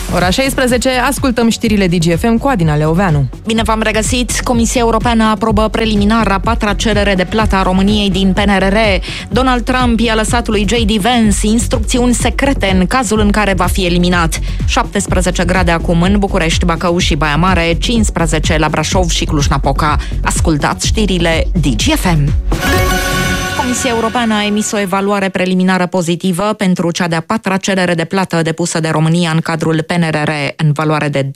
Ora 16, ascultăm știrile DGFM cu Adina Leoveanu. Bine v-am regăsit! Comisia Europeană aprobă preliminar a 4-a cerere de plată a României din PNRR. Donald Trump i-a lăsat lui J.D. Vance instrucțiuni secrete în cazul în care va fi eliminat. 17 grade acum în București, Bacău și Baia Mare, 15 la Brașov și Cluj-Napoca. Ascultați știrile DGFM. Comisia Europeană a emis o evaluare preliminară pozitivă pentru cea de-a 4-a cerere de plată depusă de România în cadrul PNRR, în valoare de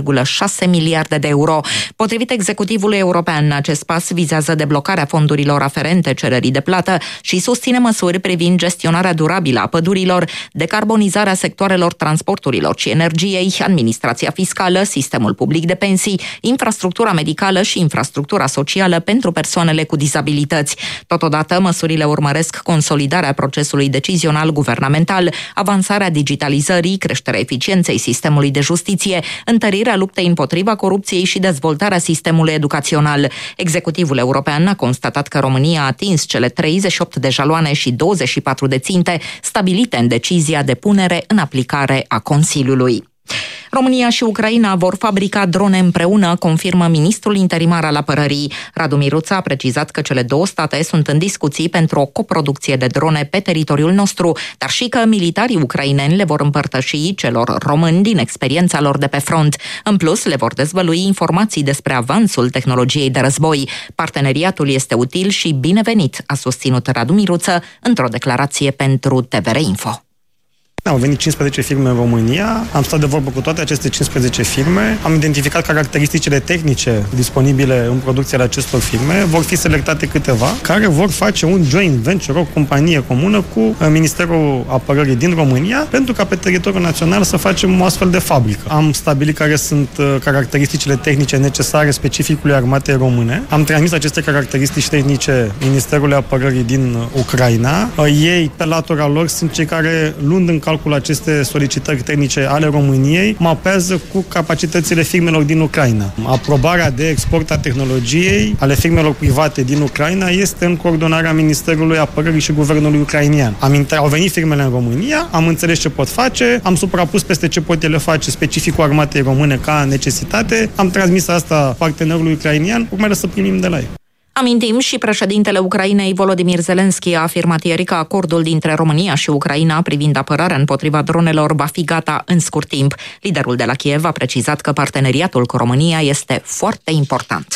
2,6 miliarde de euro. Potrivit executivului european, acest pas vizează deblocarea fondurilor aferente cererii de plată și susține măsuri privind gestionarea durabilă a pădurilor, decarbonizarea sectoarelor transporturilor și energiei, administrația fiscală, sistemul public de pensii, infrastructura medicală și infrastructura socială pentru persoanele cu dizabilități. Totodată, măsurile urmăresc consolidarea procesului decizional guvernamental, avansarea digitalizării, creșterea eficienței sistemului de justiție, întărirea luptei împotriva corupției și dezvoltarea sistemului educațional. Executivul european a constatat că România a atins cele 38 de jaloane și 24 de ținte stabilite în decizia de punere în aplicare a Consiliului. România și Ucraina vor fabrica drone împreună, confirmă ministrul interimar al apărării. Radu Miruța a precizat că cele două state sunt în discuții pentru o coproducție de drone pe teritoriul nostru, dar și că militarii ucraineni le vor împărtăși celor români din experiența lor de pe front. În plus, le vor dezvălui informații despre avansul tehnologiei de război. Parteneriatul este util și binevenit, a susținut Radu Miruță într-o declarație pentru TVR Info. Au venit 15 firme în România, am stat de vorbă cu toate aceste 15 firme, am identificat caracteristicile tehnice disponibile în producția de acestor firme, vor fi selectate câteva care vor face un joint venture, o companie comună cu Ministerul Apărării din România, pentru ca pe teritoriul național să facem o astfel de fabrică. Am stabilit care sunt caracteristicile tehnice necesare specificului armatei române, am transmis aceste caracteristici tehnice Ministerului Apărării din Ucraina. Ei, pe latura lor, sunt cei care, luând în calcul aceste solicitări tehnice ale României, mapează cu capacitățile firmelor din Ucraina. Aprobarea de export a tehnologiei ale firmelor private din Ucraina este în coordonarea Ministerului Apărării și Guvernului ucrainian. Au venit firmele în România, am înțeles ce pot face, am suprapus peste ce pot ele face specificul armatei române ca necesitate, am transmis asta partenerului ucrainian, urmează să primim de la ei. Amintim, și președintele Ucrainei, Volodymyr Zelensky, a afirmat ieri că acordul dintre România și Ucraina privind apărarea împotriva dronelor va fi gata în scurt timp. Liderul de la Kiev a precizat că parteneriatul cu România este foarte important.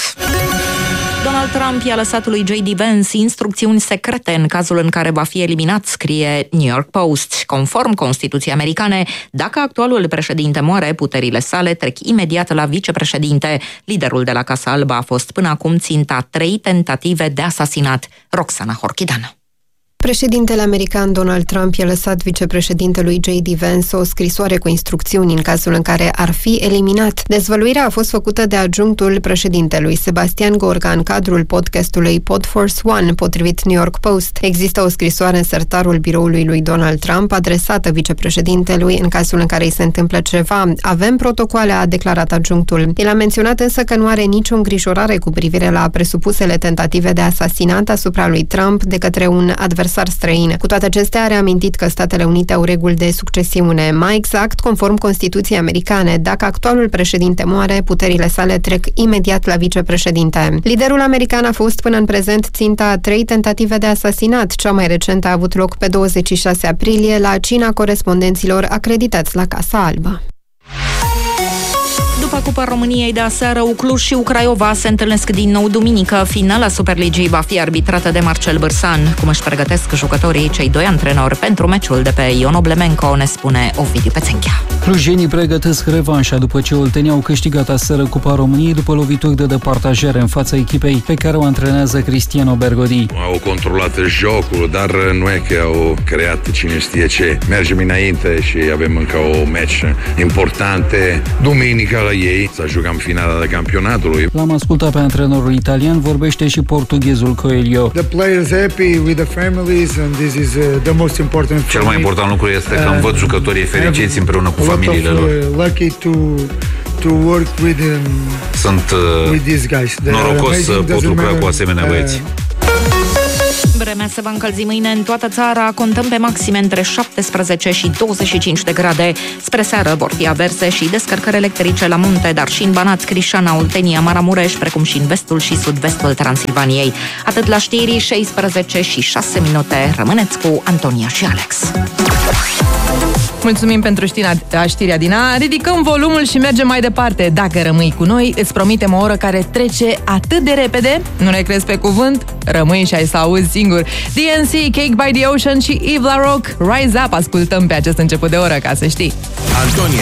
Donald Trump i-a lăsat lui J.D. Vance instrucțiuni secrete în cazul în care va fi eliminat, scrie New York Post. Conform Constituției americane, dacă actualul președinte moare, puterile sale trec imediat la vicepreședinte. Liderul de la Casa Albă a fost până acum ținta 3 tentative de asasinat. Roxana Horchidan. Președintele american Donald Trump i-a lăsat vicepreședintelui J.D. Vance o scrisoare cu instrucțiuni în cazul în care ar fi eliminat. Dezvăluirea a fost făcută de adjunctul președintelui Sebastian Gorka în cadrul podcastului Podforce One, potrivit New York Post. Există o scrisoare în sertarul biroului lui Donald Trump adresată vicepreședintelui în cazul în care îi se întâmplă ceva. Avem protocoale, a declarat adjunctul. El a menționat însă că nu are nicio îngrijorare cu privire la presupusele tentative de asasinat asupra lui Trump de către un adversar străin. Cu toate acestea, a reamintit că Statele Unite au reguli de succesiune. Mai exact, conform Constituției americane, dacă actualul președinte moare, puterile sale trec imediat la vicepreședinte. Liderul american a fost până în prezent ținta a 3 tentative de asasinat. Cea mai recentă a avut loc pe 26 aprilie la cina corespondenților acreditați la Casa Albă. După Cupa României de aseară, Cluj și Craiova se întâlnesc din nou duminică. Finala Superligii va fi arbitrată de Marcel Bârsan. Cum își pregătesc jucătorii, cei 2 antrenori, pentru meciul de pe Ion Oblemenco, ne spune Ovidiu Pețenchea. Clujenii pregătesc revanșa după ce oltenii au câștigat aseară Cupa României după lovituri de departajare în fața echipei pe care o antrenează Cristiano Bergodi. Au controlat jocul, dar nu e că au creat cine știe ce. Mergem înainte și avem încă o meci importante duminică la ei, să jucăm finala de campionatului. L-am ascultat pe antrenorul italian, vorbește și portughezul Coelho. The players happy with the families and this is the most important. Cel mai important lucru este că văd jucătorii fericiți împreună cu familiile lor. Lucky to work with Sunt with these guys. Norocos să pot lucra cu asemenea băieți. Vremea se va încălzi mâine în toată țara, contăm pe maxime între 17 și 25 de grade. Spre seară vor fi averse și descărcări electrice la munte, dar și în Banat, Crișana, Oltenia, Maramureș, precum și în vestul și sud-vestul Transilvaniei. Atât la știri, 16 și 6 minute. Rămâneți cu Antonia și Alex. Mulțumim pentru știrea, Dina. Ridicăm volumul și mergem mai departe. Dacă rămâi cu noi, îți promitem o oră care trece atât de repede. Nu ne crezi pe cuvânt? Rămâi și ai să auzi singur. DNC, Cake by the Ocean și Yves La Rock, Rise Up. Ascultăm pe acest început de oră, ca să știi. Antonia